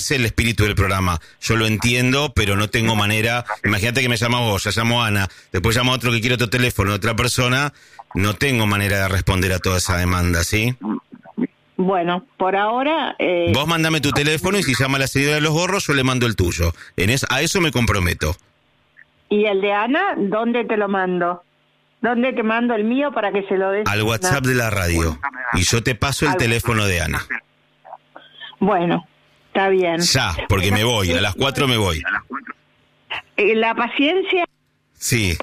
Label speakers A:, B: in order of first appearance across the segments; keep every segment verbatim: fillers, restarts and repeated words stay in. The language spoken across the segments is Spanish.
A: es el espíritu del programa. Yo lo entiendo, pero no tengo manera. Imagínate que me llamas vos, ya llamo a Ana, después llamo a otro que quiere otro teléfono de otra persona. No tengo manera de responder a toda esa demanda, ¿sí?
B: Bueno, por ahora... Eh...
A: Vos mandame tu teléfono y si llama la señora de los gorros, yo le mando el tuyo. En es, a eso me comprometo.
B: ¿Y el de Ana, dónde te lo mando? ¿Dónde te mando el mío para que se lo des?
A: Al WhatsApp de la radio. Y yo te paso el Al... teléfono de Ana.
B: Bueno, está bien.
A: Ya, porque me voy. A las cuatro me voy.
B: La paciencia...
A: Sí.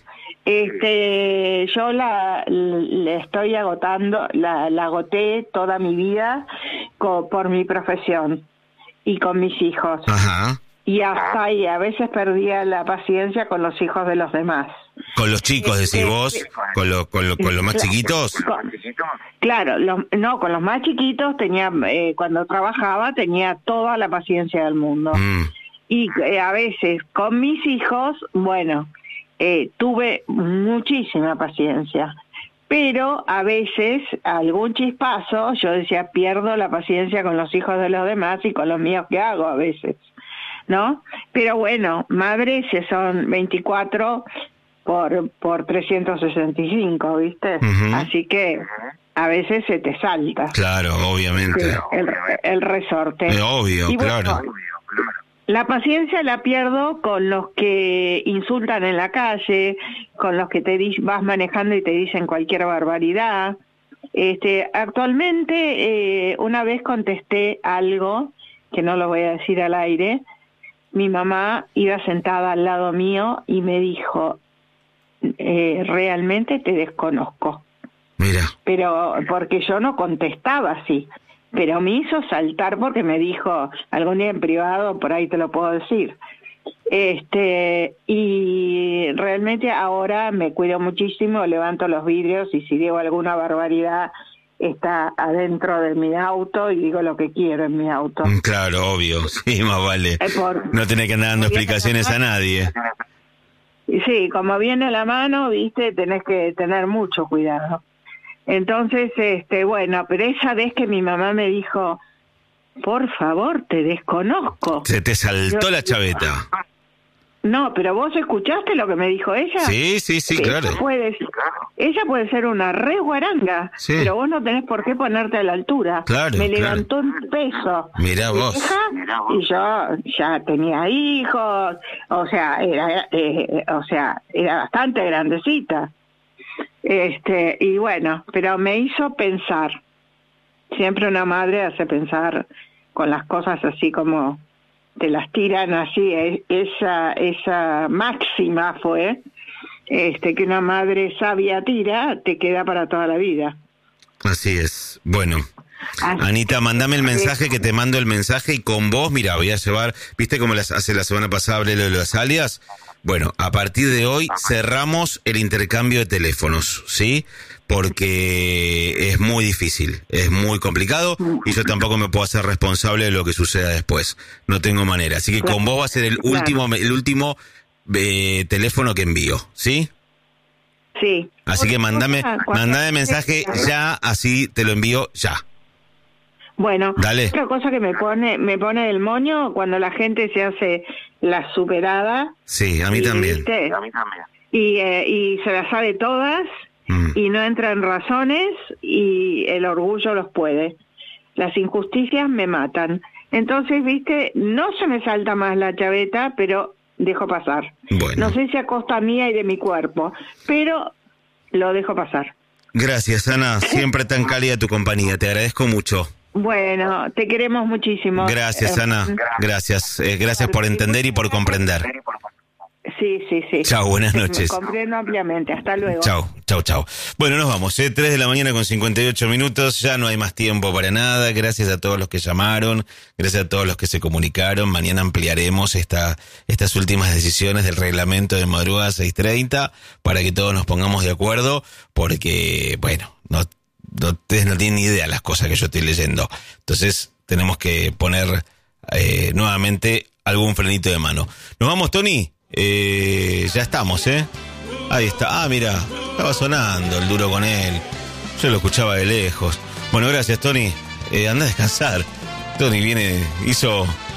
B: Este, yo la, la estoy agotando, la, la agoté toda mi vida co, por mi profesión y con mis hijos.
A: Ajá.
B: Y hasta ahí, a veces perdía la paciencia con los hijos de los demás.
A: ¿Con los chicos, decís este, vos? ¿Con, lo, con, lo, con los más chiquitos?
B: Con, claro, los, no, con los más chiquitos tenía, eh, cuando trabajaba tenía toda la paciencia del mundo. Mm. Y eh, a veces con mis hijos, bueno... Eh, tuve muchísima paciencia, pero a veces algún chispazo, yo decía, pierdo la paciencia con los hijos de los demás y con los míos que hago a veces, ¿no? Pero bueno, madre se son veinticuatro por, por trescientos sesenta y cinco, ¿viste? Uh-huh. Así que a veces se te salta.
A: Claro, obviamente.
B: El, el resorte.
A: Eh, obvio, y bueno, claro.
B: La paciencia la pierdo con los que insultan en la calle, con los que te di- vas manejando y te dicen cualquier barbaridad. Este, actualmente, eh, una vez contesté algo, que no lo voy a decir al aire, mi mamá iba sentada al lado mío y me dijo, eh, realmente te desconozco.
A: Mira.
B: Pero porque yo no contestaba así. Pero me hizo saltar porque me dijo, algún día en privado, por ahí te lo puedo decir. Este, y realmente ahora me cuido muchísimo, levanto los vidrios y si digo alguna barbaridad, está adentro de mi auto y digo lo que quiero en mi auto.
A: Claro, obvio, sí, más vale. Por, no tener que andar dando explicaciones a nadie.
B: Sí, como viene la mano, viste, tenés que tener mucho cuidado. Entonces, este, bueno, pero esa vez que mi mamá me dijo, por favor, te desconozco.
A: Se te saltó yo, la chaveta.
B: No, pero vos escuchaste lo que me dijo ella.
A: Sí, sí, sí, claro.
B: Ella puede, ella puede ser una re guaranga, sí. Pero vos no tenés por qué ponerte a la altura.
A: Claro,
B: me levantó
A: claro.
B: un peso.
A: Mirá vos.
B: Hija, y yo ya tenía hijos, o sea, era, eh, o sea, era bastante grandecita. Este, y bueno, pero me hizo pensar. Siempre una madre hace pensar con las cosas así como te las tiran así. Esa esa máxima fue este que una madre sabia tira, te queda para toda la vida.
A: Así es. Bueno, así, Anita, mandame el mensaje, que te mando el mensaje y con vos, mira, voy a llevar, ¿viste cómo las hace la semana pasada hablé de las alias? Bueno, a partir de hoy cerramos el intercambio de teléfonos, ¿sí? Porque es muy difícil, es muy complicado y yo tampoco me puedo hacer responsable de lo que suceda después. No tengo manera. Así que con vos va a ser el último, el último eh, teléfono que envío, ¿sí?
B: Sí.
A: Así que mandame, mandame mensaje ya, así te lo envío ya.
B: Bueno,
A: dale.
B: Otra cosa que me pone me pone el moño cuando la gente se hace la superada.
A: Sí, a mí
B: y,
A: también.
B: ¿viste? A mí también. Y, eh, y se las sabe todas mm. y no entra en razones y el orgullo los puede. Las injusticias me matan. Entonces, viste, no se me salta más la chaveta, pero dejo pasar.
A: Bueno.
B: No sé si a costa mía y de mi cuerpo, pero lo dejo pasar.
A: Gracias, Ana. Siempre tan cálida tu compañía. Te agradezco mucho.
B: Bueno, te queremos muchísimo.
A: Gracias, Ana. Gracias. Eh, gracias por entender y por comprender.
B: Sí, sí, sí.
A: Chao, buenas noches.
B: Me comprendo ampliamente. Hasta luego.
A: Chao, chao, chao. Bueno, nos vamos, ¿eh? tres de la mañana con cincuenta y ocho minutos. Ya no hay más tiempo para nada. Gracias a todos los que llamaron. Gracias a todos los que se comunicaron. Mañana ampliaremos esta, estas últimas decisiones del reglamento de madrugada seis treinta para que todos nos pongamos de acuerdo. Porque, bueno, no, no, ustedes no tienen ni idea las cosas que yo estoy leyendo. Entonces, tenemos que poner eh, nuevamente algún frenito de mano. ¿Nos vamos, Tony? Eh, ya estamos, ¿eh? Ahí está. Ah, mira, estaba sonando el duro con él. Yo lo escuchaba de lejos. Bueno, gracias, Tony. Eh, anda a descansar. Tony viene, hizo